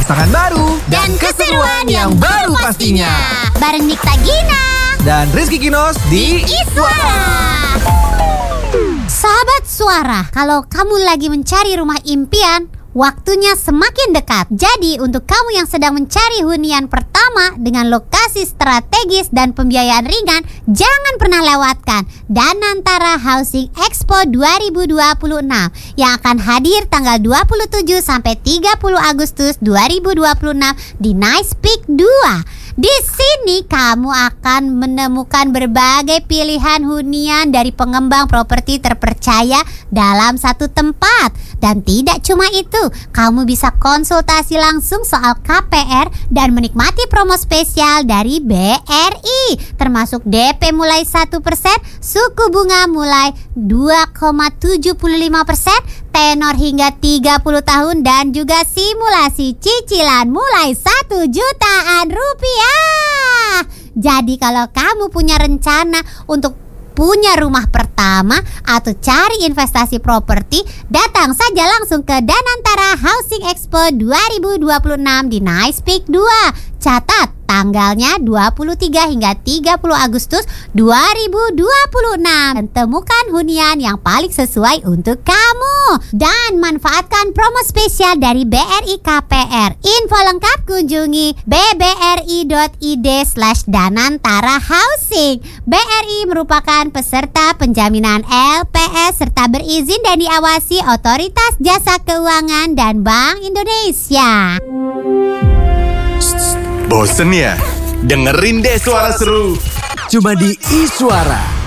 pasangan baru dan keseruan yang baru pastinya. Bareng Nikta Gina dan Rizky Kinos di Iswara. Sahabat Suara, kalau kamu lagi mencari rumah impian, waktunya semakin dekat. Jadi untuk kamu yang sedang mencari hunian pertama dengan lokasi strategis dan pembiayaan ringan, jangan pernah lewatkan Danantara Housing Expo 2026 yang akan hadir tanggal 27 sampai 30 Agustus 2026 di Nice Peak 2. Di sini kamu akan menemukan berbagai pilihan hunian dari pengembang properti terpercaya dalam satu tempat. Dan tidak cuma itu, kamu bisa konsultasi langsung soal KPR dan menikmati promo spesial dari BRI, termasuk DP mulai 1%, suku bunga mulai 2,75%, tenor hingga 30 tahun, dan juga simulasi cicilan mulai 1 jutaan rupiah. Jadi kalau kamu punya rencana untuk punya rumah pertama atau cari investasi properti, datang saja langsung ke Danantara Housing Expo 2026 di Nice Peak 2. Catat tanggalnya 23 hingga 30 Agustus 2026 dan temukan hunian yang paling sesuai untuk kamu. Dan manfaatkan promo spesial dari BRI KPR. Info lengkap kunjungi bbri.id/Danantara Housing. BRI merupakan peserta penjaminan LPS serta berizin dan diawasi Otoritas Jasa Keuangan dan Bank Indonesia. Bosen ya? Dengerin deh suara seru. cuma di Iswara.